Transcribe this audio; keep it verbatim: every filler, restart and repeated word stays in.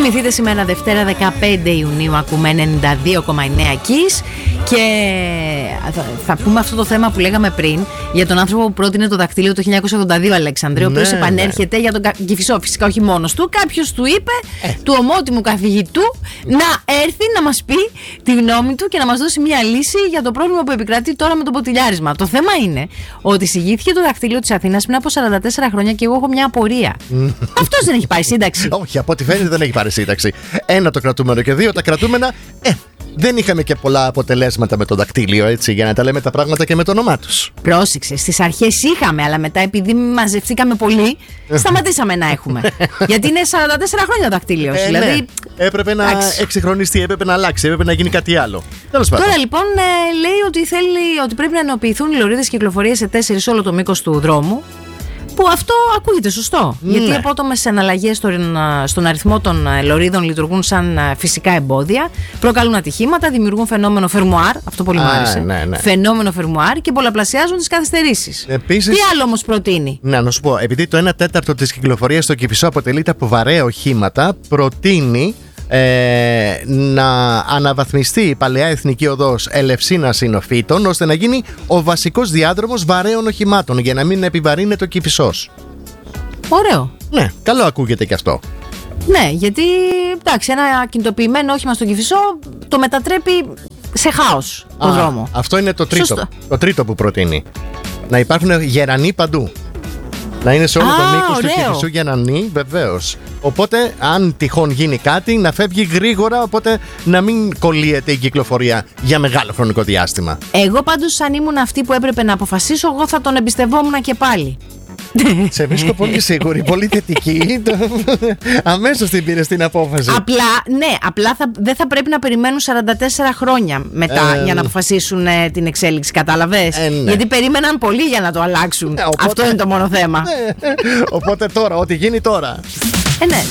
Θυμηθείτε σήμερα Δευτέρα δεκαπέντε Ιουνίου ακούμε ενενήντα δύο κόμμα εννέα Kiss. Και θα, θα πούμε αυτό το θέμα που λέγαμε πριν για τον άνθρωπο που πρότεινε το δακτύλιο το χίλια εννιακόσια ογδόντα δύο, Αλέξανδρε, ο ναι, οποίος επανέρχεται ναι. για τον Κηφισό. Φυσικά όχι μόνος του. Κάποιος του είπε, ε. του ομότιμου καθηγητού, να έρθει να μας πει τη γνώμη του και να μας δώσει μια λύση για το πρόβλημα που επικρατεί τώρα με το ποτηλιάρισμα. Το θέμα είναι ότι συγγύθηκε το δακτύλιο της Αθήνας πριν από σαράντα τέσσερα χρόνια και εγώ έχω μια απορία. Αυτός δεν έχει πάρει σύνταξη. Όχι, από ό,τι φαίνεται δεν έχει πάρει σύνταξη. Ένα το κρατούμενο και δύο τα κρατούμενα. Ε, δεν είχαμε και πολλά αποτελέσματα με το δακτύλιο, έτσι, για να τα λέμε τα πράγματα και με το όνομά τους. Πρόσεξε, στις αρχές είχαμε, αλλά μετά επειδή μαζευτήκαμε πολύ, σταματήσαμε να έχουμε. Γιατί είναι σαράντα τέσσερα χρόνια το δακτύλιο. Ε, δηλαδή, ναι. Έπρεπε να άξι. εξυγχρονιστεί, έπρεπε να αλλάξει, έπρεπε να γίνει κάτι άλλο. Τέλος πάντων. Τώρα λοιπόν ε, λέει ότι, θέλει, ότι πρέπει να ενοποιηθούν οι λωρίδες κυκλοφορίας σε τέσσερις όλο το μήκος του δρόμου. Που αυτό ακούγεται σωστό. Ναι. Γιατί οι απότομες εναλλαγές στον, στον αριθμό των λωρίδων λειτουργούν σαν φυσικά εμπόδια, προκαλούν ατυχήματα, δημιουργούν φαινόμενο φερμουάρ. Αυτό πολύ μου άρεσε. Ναι, ναι. Φαινόμενο φερμουάρ και πολλαπλασιάζουν τις καθυστερήσεις. Επίσης, τι άλλο όμως προτείνει? Να, να σου πω, επειδή το ένα τέταρτο της κυκλοφορίας στο Κηφισό αποτελείται από βαρέα οχήματα, προτείνει Ε, να αναβαθμιστεί η παλαιά εθνική οδός Ελευσίνας Συνοφύτων ώστε να γίνει ο βασικός διάδρομος βαρέων οχημάτων για να μην επιβαρύνεται ο Κηφισός. Ωραίο. Ναι, καλό ακούγεται και αυτό. Ναι, γιατί εντάξει, ένα κινητοποιημένο όχημα στον Κηφισό το μετατρέπει σε χάος το Α, δρόμο. Αυτό είναι το τρίτο. Σωστό. Το τρίτο που προτείνει. Να υπάρχουν γερανοί παντού. Να είναι σε όλο Α, το μήκος του ωραίο. Κηφισού γερανοί, βεβαίως. Οπότε, αν τυχόν γίνει κάτι, να φεύγει γρήγορα, οπότε να μην κολλείεται η κυκλοφορία για μεγάλο χρονικό διάστημα. Εγώ πάντως, αν ήμουν αυτή που έπρεπε να αποφασίσω, εγώ θα τον εμπιστευόμουν και πάλι. Σε βρίσκω πολύ σίγουρη, πολύ θετική. Αμέσως την πήρες την απόφαση. Απλά, ναι, απλά θα, δεν θα πρέπει να περιμένουν σαράντα τέσσερα χρόνια μετά Ε, για να αποφασίσουν ε, την εξέλιξη, κατάλαβες? Ε, ναι. Γιατί περίμεναν πολύ για να το αλλάξουν. Ε, οπότε- Αυτό είναι το μόνο θέμα. Οπότε τώρα, ό,τι γίνει τώρα. Ε, ναι.